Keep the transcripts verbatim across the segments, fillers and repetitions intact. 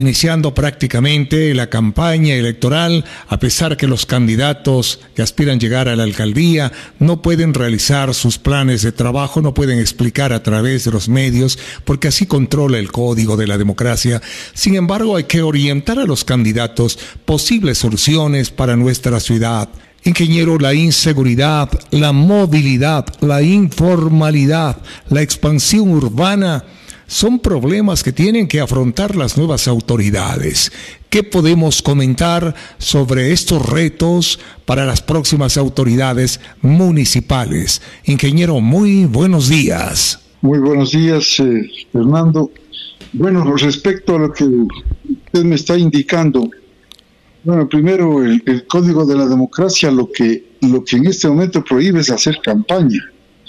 Iniciando prácticamente la campaña electoral, a pesar que los candidatos que aspiran llegar a la alcaldía no pueden realizar sus planes de trabajo, no pueden explicar a través de los medios, porque así controla el código de la democracia. Sin embargo, hay que orientar a los candidatos posibles soluciones para nuestra ciudad. Ingeniero, la inseguridad, la movilidad, la informalidad, la expansión urbana son problemas que tienen que afrontar las nuevas autoridades. ¿Qué podemos comentar sobre estos retos para las próximas autoridades municipales? Ingeniero, muy buenos días. Muy buenos días, eh, Fernando. Bueno, respecto a lo que usted me está indicando, bueno, primero el, el Código de la Democracia lo que, lo que en este momento prohíbe es hacer campaña,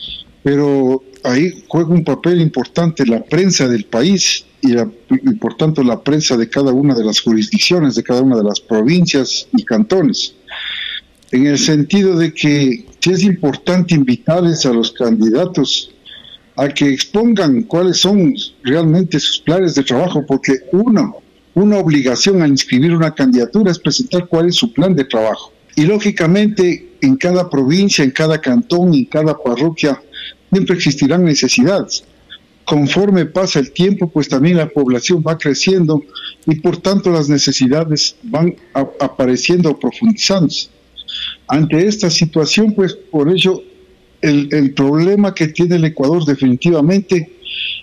pero ahí juega un papel importante la prensa del país y, la, y por tanto la prensa de cada una de las jurisdicciones, de cada una de las provincias y cantones, en el sentido de que sí es importante invitarles a los candidatos a que expongan cuáles son realmente sus planes de trabajo, porque uno, una obligación al inscribir una candidatura es presentar cuál es su plan de trabajo. Y lógicamente en cada provincia, en cada cantón, en cada parroquia, siempre existirán necesidades. Conforme pasa el tiempo, pues también la población va creciendo y por tanto las necesidades van a, apareciendo o profundizándose. Ante esta situación, pues por ello el, el problema que tiene el Ecuador definitivamente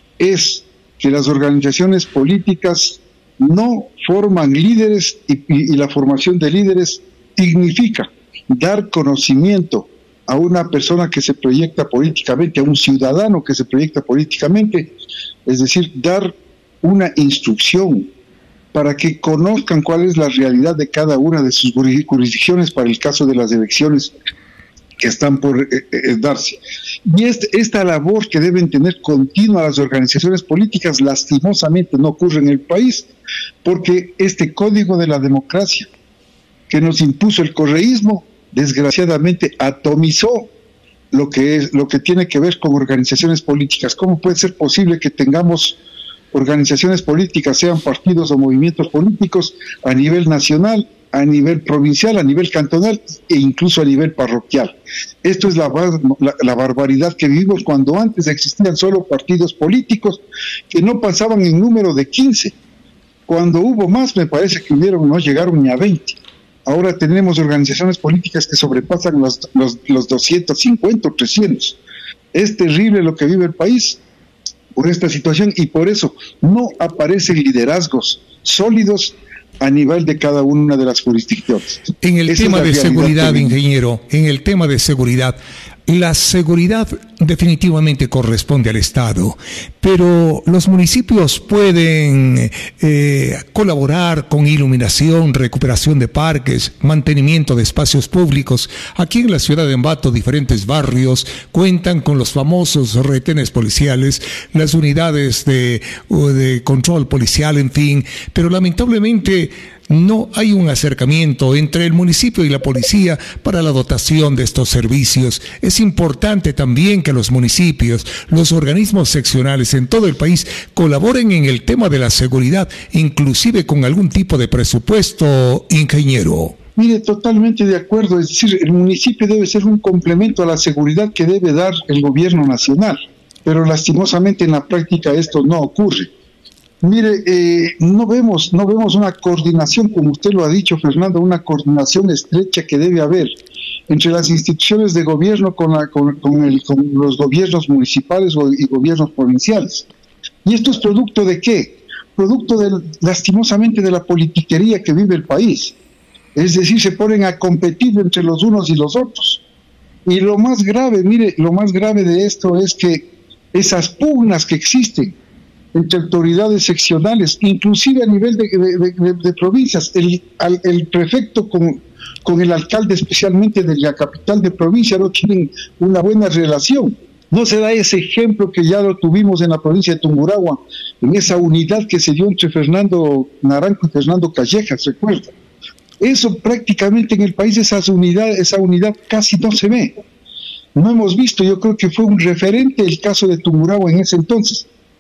es que las organizaciones políticas no forman líderes y, y, y la formación de líderes significa dar conocimiento a una persona que se proyecta políticamente, a un ciudadano que se proyecta políticamente, es decir, dar una instrucción para que conozcan cuál es la realidad de cada una de sus jurisdicciones para el caso de las elecciones que están por eh, eh, darse. Y este, esta labor que deben tener continua las organizaciones políticas, lastimosamente no ocurre en el país, porque este Código de la Democracia que nos impuso el correísmo, desgraciadamente atomizó lo que es lo que tiene que ver con organizaciones políticas. ¿Cómo puede ser posible que tengamos organizaciones políticas, sean partidos o movimientos políticos, a nivel nacional, a nivel provincial, a nivel cantonal e incluso a nivel parroquial? Esto es la, la, la barbaridad que vivimos, cuando antes existían solo partidos políticos que no pasaban en número de quince. Cuando hubo más, me parece que hubieron, no llegaron ni a veinte. Ahora tenemos organizaciones políticas que sobrepasan los, los, los doscientos cincuenta o trescientos. Es terrible lo que vive el país por esta situación y por eso no aparecen liderazgos sólidos a nivel de cada una de las jurisdicciones. En el Esa tema de seguridad, ingeniero, en el tema de seguridad, la seguridad definitivamente corresponde al Estado, pero los municipios pueden eh, colaborar con iluminación, recuperación de parques, mantenimiento de espacios públicos. Aquí en la ciudad de Ambato, diferentes barrios cuentan con los famosos retenes policiales, las unidades de, de control policial, en fin, pero lamentablemente no hay un acercamiento entre el municipio y la policía para la dotación de estos servicios. Es importante también que los municipios, los organismos seccionales en todo el país colaboren en el tema de la seguridad, inclusive con algún tipo de presupuesto, ingeniero. Mire, totalmente de acuerdo. Es decir, el municipio debe ser un complemento a la seguridad que debe dar el gobierno nacional, pero lastimosamente en la práctica esto no ocurre. Mire, eh, no vemos no vemos una coordinación, como usted lo ha dicho, Fernando, una coordinación estrecha que debe haber entre las instituciones de gobierno con, la, con, con, el, con los gobiernos municipales y gobiernos provinciales. ¿Y esto es producto de qué? Producto de, lastimosamente, de la politiquería que vive el país. Es decir, se ponen a competir entre los unos y los otros. Y lo más grave, mire, lo más grave de esto es que esas pugnas que existen entre autoridades seccionales, inclusive a nivel de, de, de, de provincias, el, al, el prefecto con, con el alcalde, especialmente de la capital de provincia, no tienen una buena relación. No se da ese ejemplo que ya lo tuvimos en la provincia de Tungurahua, en esa unidad que se dio entre Fernando Naranjo y Fernando Callejas, ¿recuerda? Eso prácticamente en el país, esas unidades, esa unidad casi no se ve. No hemos visto, yo creo que fue un referente el caso de Tungurahua en ese entonces.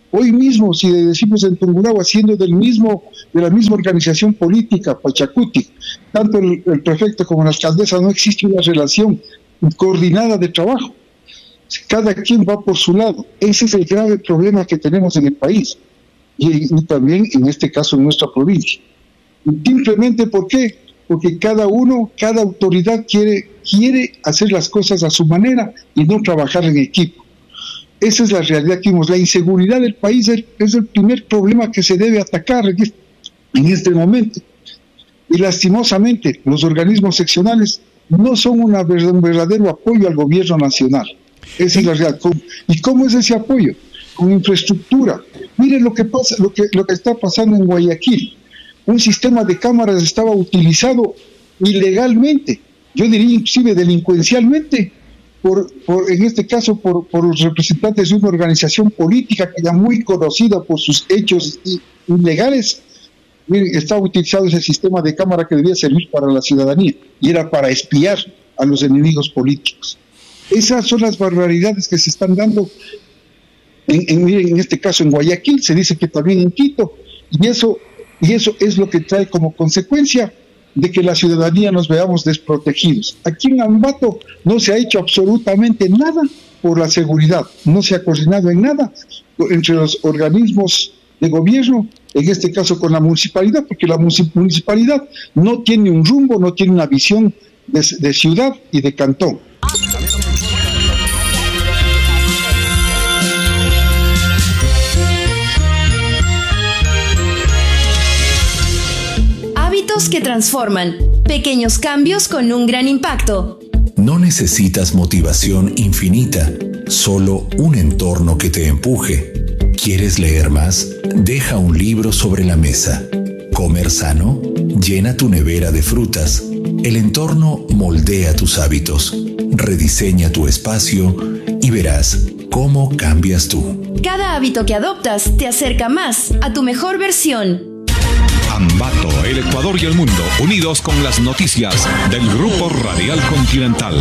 Hoy mismo, si decimos en Tungurahua, siendo del mismo, de la misma organización política, Pachacuti, tanto el, el prefecto como la alcaldesa, no existe una relación coordinada de trabajo. Cada quien va por su lado. Ese es el grave problema que tenemos en el país y, y también en este caso en nuestra provincia. Simplemente, ¿por qué? Porque cada uno, cada autoridad quiere, quiere hacer las cosas a su manera y no trabajar en equipo. Esa es la realidad que vimos. La inseguridad del país es, es el primer problema que se debe atacar en este, en este momento. Y lastimosamente, los organismos seccionales no son una, un verdadero apoyo al gobierno nacional. Esa es la realidad. ¿Y cómo es ese apoyo? Con infraestructura. Miren lo que pasa, lo que, lo que está pasando en Guayaquil. Un sistema de cámaras estaba utilizado ilegalmente, yo diría inclusive delincuencialmente, por, por en este caso por, por los representantes de una organización política que ya muy conocida por sus hechos ilegales. Miren, estaba utilizado ese sistema de cámara que debía servir para la ciudadanía y era para espiar a los enemigos políticos. Esas son las barbaridades que se están dando en, en, miren, en este caso en Guayaquil, se dice que también en Quito, y eso, y eso es lo que trae como consecuencia de que la ciudadanía nos veamos desprotegidos. Aquí en Ambato no se ha hecho absolutamente nada por la seguridad, no se ha coordinado en nada entre los organismos de gobierno, en este caso con la municipalidad, porque la municipalidad no tiene un rumbo, no tiene una visión de, de ciudad y de cantón. Hábitos que transforman. Pequeños cambios con un gran impacto. No necesitas motivación infinita, solo un entorno que te empuje. ¿Quieres leer más? Deja un libro sobre la mesa. ¿Comer sano? Llena tu nevera de frutas. El entorno moldea tus hábitos. Rediseña tu espacio y verás cómo cambias tú. Cada hábito que adoptas te acerca más a tu mejor versión. Ambato, el Ecuador y el mundo, unidos con las noticias del Grupo Radial Continental.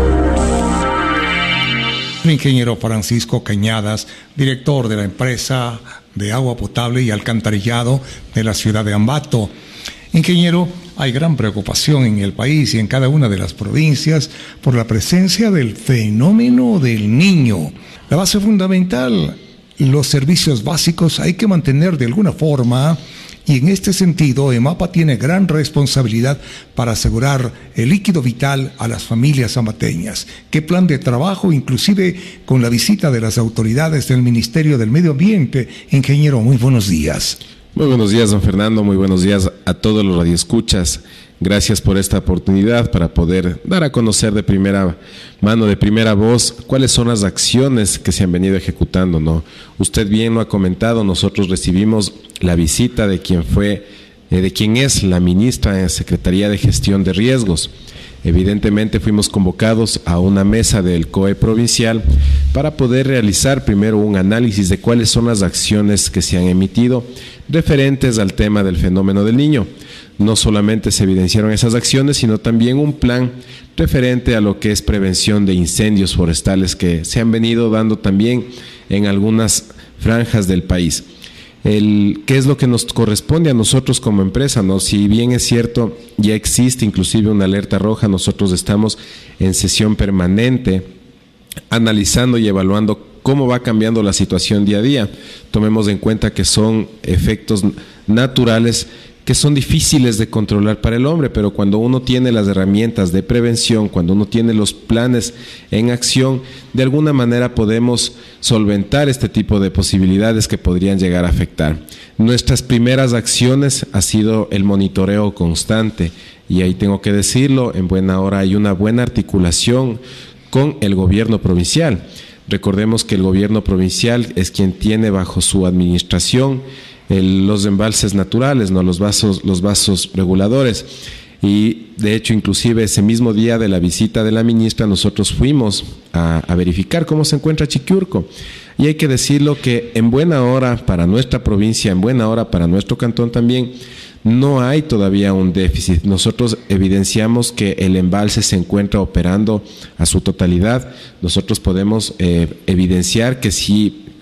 El ingeniero Francisco Cañadas, director de la empresa de agua potable y alcantarillado de la ciudad de Ambato. Ingeniero, hay gran preocupación en el país y en cada una de las provincias por la presencia del fenómeno del niño. La base fundamental, los servicios básicos hay que mantener de alguna forma. Y en este sentido, EMAPA tiene gran responsabilidad para asegurar el líquido vital a las familias ambateñas. ¿Qué plan de trabajo, inclusive con la visita de las autoridades del Ministerio del Medio Ambiente? Ingeniero, muy buenos días. Muy buenos días, don Fernando. Muy buenos días a todos los radioescuchas. Gracias por esta oportunidad para poder dar a conocer de primera mano, de primera voz, cuáles son las acciones que se han venido ejecutando, ¿no? Usted bien lo ha comentado, nosotros recibimos la visita de quien fue, eh, de quien es la ministra de Secretaría de Gestión de Riesgos. Evidentemente fuimos convocados a una mesa del C O E provincial para poder realizar primero un análisis de cuáles son las acciones que se han emitido referentes al tema del fenómeno del niño. No solamente se evidenciaron esas acciones, sino también un plan referente a lo que es prevención de incendios forestales que se han venido dando también en algunas franjas del país. El, ¿Qué es lo que nos corresponde a nosotros como empresa, ¿no? Si bien es cierto, ya existe inclusive una alerta roja, nosotros estamos en sesión permanente analizando y evaluando cómo va cambiando la situación día a día. Tomemos en cuenta que son efectos naturales que son difíciles de controlar para el hombre, pero cuando uno tiene las herramientas de prevención, cuando uno tiene los planes en acción, de alguna manera podemos solventar este tipo de posibilidades que podrían llegar a afectar. Nuestras primeras acciones ha sido el monitoreo constante, y ahí tengo que decirlo, en buena hora hay una buena articulación con el gobierno provincial. Recordemos que el gobierno provincial es quien tiene bajo su administración El, los embalses naturales, no los vasos, los vasos reguladores. Y de hecho, inclusive ese mismo día de la visita de la ministra, nosotros fuimos a, a verificar cómo se encuentra Chiquiurco. Y hay que decirlo que en buena hora para nuestra provincia, en buena hora para nuestro cantón también, no hay todavía un déficit. Nosotros evidenciamos que el embalse se encuentra operando a su totalidad. Nosotros podemos eh, evidenciar que sí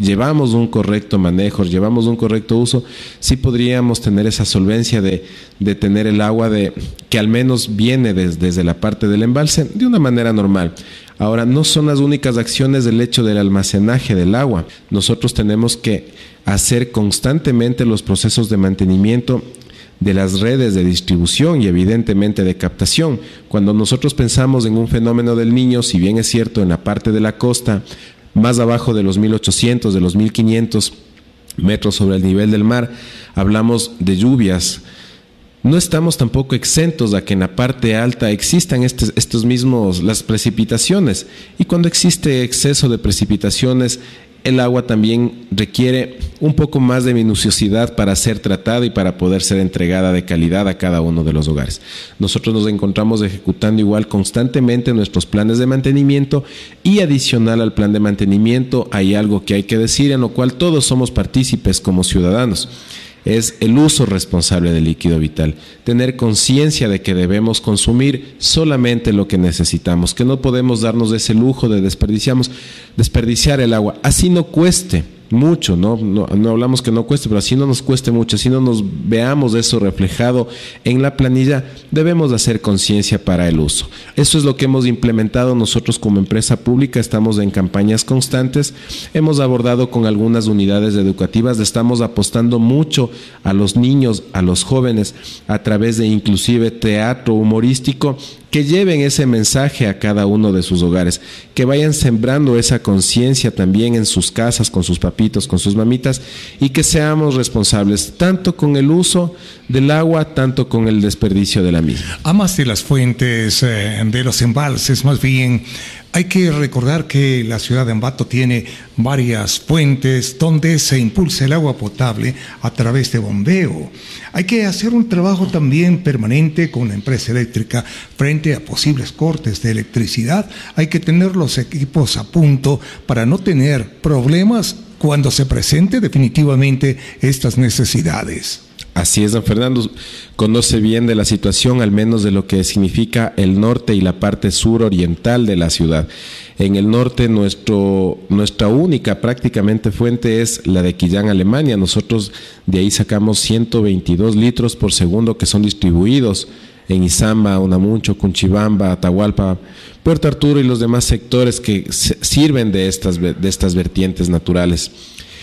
llevamos un correcto manejo, llevamos un correcto uso, sí podríamos tener esa solvencia de, de tener el agua de, que al menos viene des, desde la parte del embalse de una manera normal. Ahora, no son las únicas acciones del hecho del almacenaje del agua. Nosotros tenemos que hacer constantemente los procesos de mantenimiento de las redes de distribución y evidentemente de captación. Cuando nosotros pensamos en un fenómeno del Niño, si bien es cierto en la parte de la costa, más abajo de los mil ochocientos, de los mil quinientos metros sobre el nivel del mar, hablamos de lluvias. No estamos tampoco exentos a que en la parte alta existan estos, estos mismos, las precipitaciones. Y cuando existe exceso de precipitaciones, el agua también requiere un poco más de minuciosidad para ser tratada y para poder ser entregada de calidad a cada uno de los hogares. Nosotros nos encontramos ejecutando igual constantemente nuestros planes de mantenimiento, y adicional al plan de mantenimiento hay algo que hay que decir, en lo cual todos somos partícipes como ciudadanos. Es el uso responsable del líquido vital. Tener conciencia de que debemos consumir solamente lo que necesitamos, que no podemos darnos ese lujo de desperdiciamos, desperdiciar el agua. Así no cueste mucho, ¿no? No, no hablamos que no cueste, pero así no nos cueste mucho, así no nos veamos eso reflejado en la planilla, debemos hacer conciencia para el uso. Eso es lo que hemos implementado nosotros como empresa pública. Estamos en campañas constantes, hemos abordado con algunas unidades educativas, estamos apostando mucho a los niños, a los jóvenes, a través de inclusive teatro humorístico, que lleven ese mensaje a cada uno de sus hogares, que vayan sembrando esa conciencia también en sus casas, con sus papitos, con sus mamitas, y que seamos responsables tanto con el uso del agua, tanto con el desperdicio de la misma. A más de las fuentes, eh, de los embalses, más bien, hay que recordar que la ciudad de Ambato tiene varias fuentes donde se impulsa el agua potable a través de bombeo. Hay que hacer un trabajo también permanente con la empresa eléctrica frente a posibles cortes de electricidad. Hay que tener los equipos a punto para no tener problemas cuando se presente definitivamente estas necesidades. Así es, don Fernando, conoce bien de la situación, al menos de lo que significa el norte y la parte suroriental de la ciudad. En el norte nuestro, nuestra única prácticamente fuente es la de Quillán, Alemania. Nosotros de ahí sacamos ciento veintidós litros por segundo que son distribuidos en Izamba, Unamuncho, Cunchibamba, Atahualpa, Puerto Arturo y los demás sectores que sirven de estas, de estas vertientes naturales.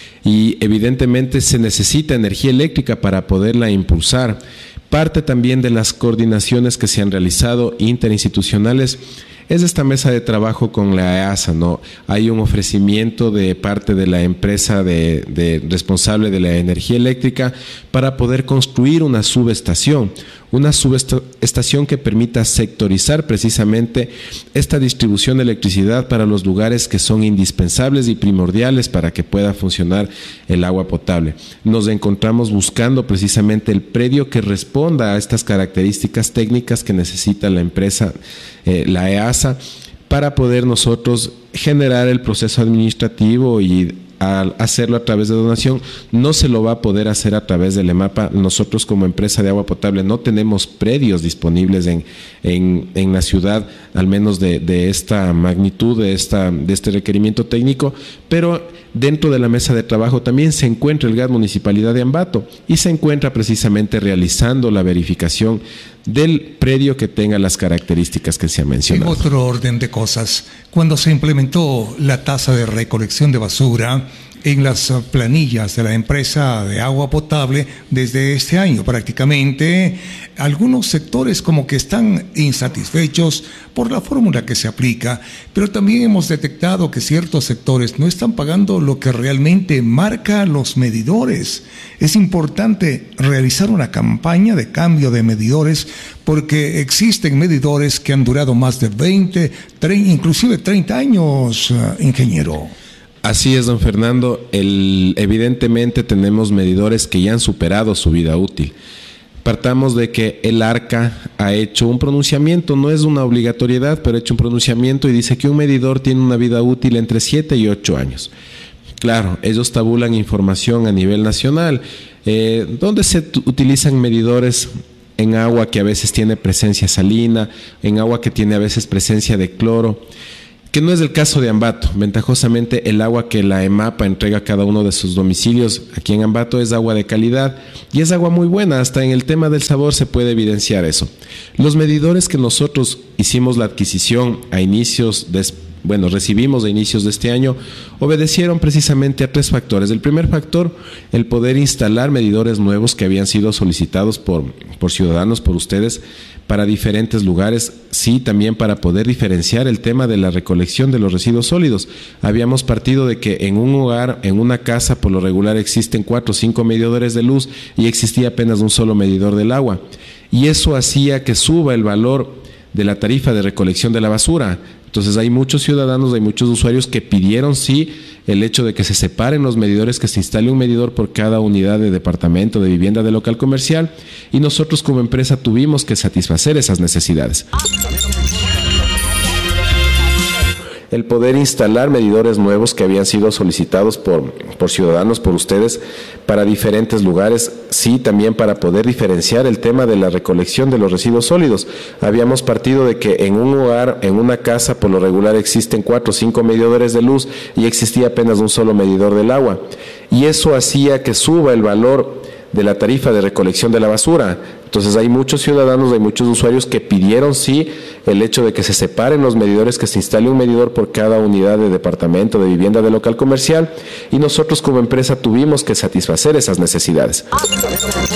Y evidentemente se necesita energía eléctrica para poderla impulsar. Parte también de las coordinaciones que se han realizado interinstitucionales es esta mesa de trabajo con la E A S A, ¿no? Hay un ofrecimiento de parte de la empresa de, de responsable de la energía eléctrica para poder construir una subestación, una subestación que permita sectorizar precisamente esta distribución de electricidad para los lugares que son indispensables y primordiales para que pueda funcionar el agua potable. Nos encontramos buscando precisamente el predio que responda a estas características técnicas que necesita la empresa, eh, la E A S A, para poder nosotros generar el proceso administrativo, y al hacerlo a través de donación no se lo va a poder hacer a través del EMAPA. Nosotros como empresa de agua potable no tenemos predios disponibles en, en, en la ciudad, al menos de, de esta magnitud, de, esta, de este requerimiento técnico, pero dentro de la mesa de trabajo también se encuentra el G A T Municipalidad de Ambato, y se encuentra precisamente realizando la verificación del predio que tenga las características que se han mencionado. En otro orden de cosas, cuando se implementó la tasa de recolección de basura en las planillas de la empresa de agua potable desde este año prácticamente, algunos sectores como que están insatisfechos por la fórmula que se aplica, pero también hemos detectado que ciertos sectores no están pagando lo que realmente marcan los medidores. Es importante realizar una campaña de cambio de medidores, porque existen medidores que han durado más de veinte, treinta, inclusive treinta años, ingeniero. Así es, don Fernando. El, evidentemente tenemos medidores que ya han superado su vida útil. Partamos de que el ARCA ha hecho un pronunciamiento, no es una obligatoriedad, pero ha hecho un pronunciamiento y dice que un medidor tiene una vida útil entre siete y ocho años. Claro, ellos tabulan información a nivel nacional, eh, donde se t- utilizan medidores en agua que a veces tiene presencia salina, en agua que tiene a veces presencia de cloro. que no es el caso de Ambato. Ventajosamente, el agua que la EMAPA entrega a cada uno de sus domicilios aquí en Ambato es agua de calidad y es agua muy buena. Hasta en el tema del sabor se puede evidenciar eso. Los medidores que nosotros hicimos la adquisición a inicios de bueno, recibimos a inicios de este año, obedecieron precisamente a tres factores. El primer factor, el poder instalar medidores nuevos que habían sido solicitados por, por ciudadanos, por ustedes, para diferentes lugares, sí, también para poder diferenciar el tema de la recolección de los residuos sólidos. Habíamos partido de que en un hogar, en una casa, por lo regular existen cuatro o cinco medidores de luz y existía apenas un solo medidor del agua. Y eso hacía que suba el valor de la tarifa de recolección de la basura. Entonces hay muchos ciudadanos, hay muchos usuarios que pidieron sí el hecho de que se separen los medidores, que se instale un medidor por cada unidad de departamento, de vivienda, de local comercial, y nosotros como empresa tuvimos que satisfacer esas necesidades. El poder instalar medidores nuevos que habían sido solicitados por, por ciudadanos, por ustedes, para diferentes lugares, sí, también para poder diferenciar el tema de la recolección de los residuos sólidos. Habíamos partido de que en un hogar, en una casa, por lo regular existen cuatro o cinco medidores de luz y existía apenas un solo medidor del agua. Y eso hacía que suba el valor de la tarifa de recolección de la basura. Entonces hay muchos ciudadanos, hay muchos usuarios que pidieron sí el hecho de que se separen los medidores, que se instale un medidor por cada unidad de departamento, de vivienda, de local comercial, y nosotros como empresa tuvimos que satisfacer esas necesidades.